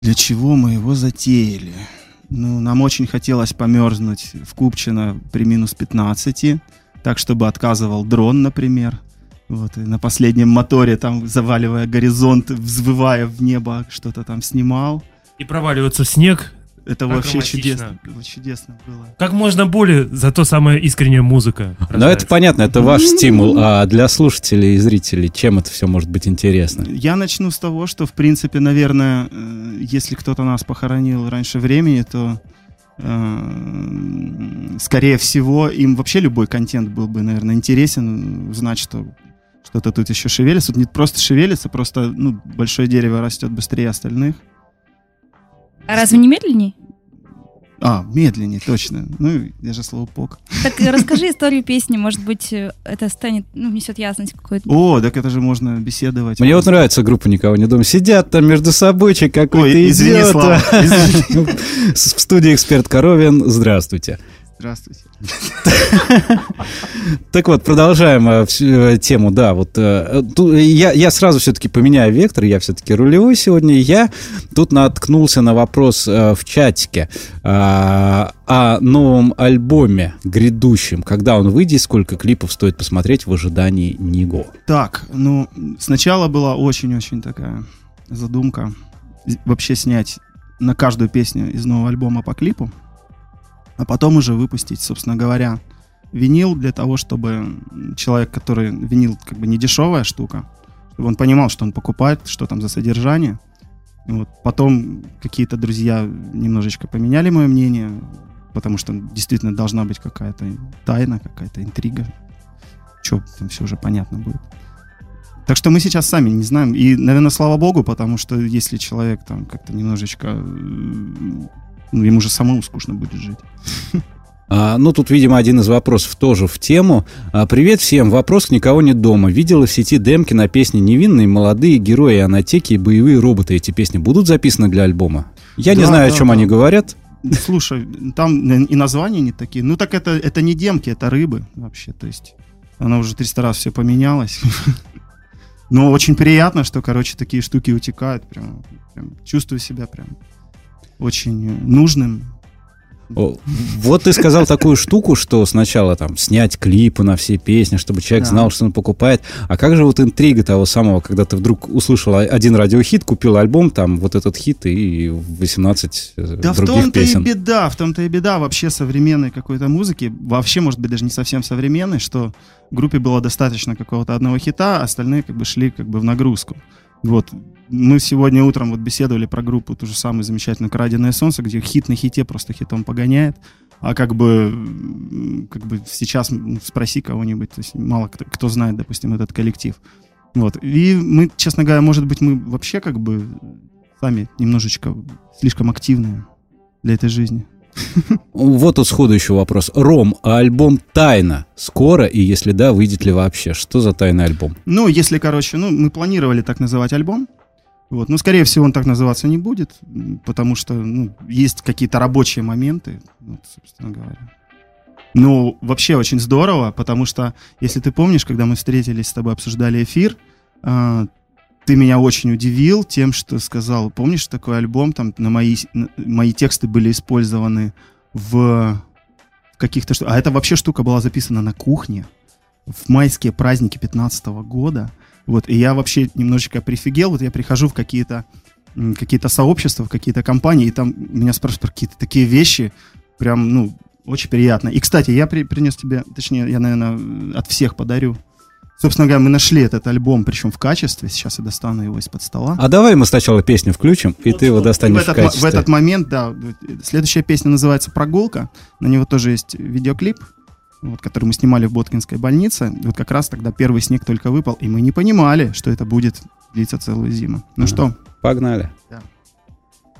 Для чего мы его затеяли? Ну, нам очень хотелось померзнуть в Купчино при минус 15, так, чтобы отказывал дрон, например. Вот, и на последнем моторе, там, заваливая горизонт, взвывая в небо, что-то там снимал. И проваливаться в снег. Это вообще чудесно. Чудесно было. Как можно более, зато самая искренняя музыка. Ну, это понятно, это ваш стимул. А для слушателей и зрителей чем это все может быть интересно? Я начну с того, что, в принципе, наверное, если кто-то нас похоронил раньше времени, то, скорее всего, им вообще любой контент был бы, наверное, интересен. Узнать, что что-то тут еще шевелится. Тут не просто шевелится, просто большое дерево растет быстрее остальных. А разве не медленней? Медленнее, точно. Ну, я же слоупок. Так расскажи историю песни, может быть, это станет, внесет ясность какую-то. Так это же можно беседовать. Мне вот нравится группа «Никого не дома». Сидят там между собойчик какой-то идет. Извини, Слава. В студии «Эксперт Коровин». Здравствуйте. Здравствуйте. Так вот, продолжаем тему, да, вот я сразу все-таки поменяю вектор, я все-таки рулевой сегодня, я тут наткнулся на вопрос в чатике о новом альбоме грядущем, когда он выйдет, сколько клипов стоит посмотреть в ожидании него. Так, сначала была очень-очень такая задумка вообще снять на каждую песню из нового альбома по клипу, а потом уже выпустить, собственно говоря, винил для того, чтобы человек, который... Винил как бы не дешевая штука, чтобы он понимал, что он покупает, что там за содержание. Вот. Потом какие-то друзья немножечко поменяли мое мнение, потому что действительно должна быть какая-то тайна, какая-то интрига. Что там все уже понятно будет. Так что мы сейчас сами не знаем. И, наверное, слава богу, потому что если человек там как-то немножечко... ему же самому скучно будет жить. Тут, видимо, один из вопросов тоже в тему. Привет всем. Вопрос к «Никого нет дома». Видела в сети демки на песни «Невинные», «Молодые», «Герои», «Анатеки» и «Боевые роботы». Эти песни будут записаны для альбома? Я не знаю, о чем они говорят. Слушай, там и названия не такие. Так это не демки, это рыбы вообще. То есть она уже 300 раз все поменялось. Но очень приятно, что, такие штуки утекают. Прям чувствую себя прям очень нужным. Вот ты сказал такую штуку, что сначала там снять клипы на все песни, чтобы человек знал, что он покупает. А как же вот интрига того самого, когда ты вдруг услышал один радиохит, купил альбом, там вот этот хит и 18 других песен? В том-то и беда вообще современной какой-то музыки, вообще, может быть, даже не совсем современной, что группе было достаточно какого-то одного хита, а остальные шли в нагрузку. Вот. Мы сегодня утром беседовали про группу, ту же самую замечательную «Краденое солнце», где хит на хите просто хитом погоняет. А сейчас спроси кого-нибудь, то есть мало кто знает, допустим, этот коллектив. Вот. И мы, честно говоря, может быть, мы вообще сами немножечко слишком активные для этой жизни. Вот тут сходу еще вопрос. Ром, а альбом «Тайна» скоро? И если да, выйдет ли вообще? Что за тайный альбом? Если, мы планировали так называть альбом. Вот. Но, скорее всего, он так называться не будет, потому что есть какие-то рабочие моменты, собственно говоря. Вообще очень здорово, потому что, если ты помнишь, когда мы встретились с тобой, обсуждали эфир, ты меня очень удивил тем, что сказал, помнишь такой альбом, там мои тексты были использованы в каких-то... А это вообще штука была записана на кухне в майские праздники 2015 года. Вот, и я вообще немножечко прифигел. Вот я прихожу в какие-то сообщества, в какие-то компании, и там меня спрашивают про какие-то такие вещи. Прям, очень приятно. И, кстати, я принес тебе, точнее, я, наверное, от всех подарю. Собственно говоря, мы нашли этот альбом, причем в качестве. Сейчас я достану его из-под стола. А давай мы сначала песню включим, и ты его достанешь в качестве. В этот момент, да. Следующая песня называется «Прогулка». На него тоже есть видеоклип, который мы снимали в Боткинской больнице. Вот как раз тогда первый снег только выпал, и мы не понимали, что это будет длиться целую зиму. Что? Погнали. Да.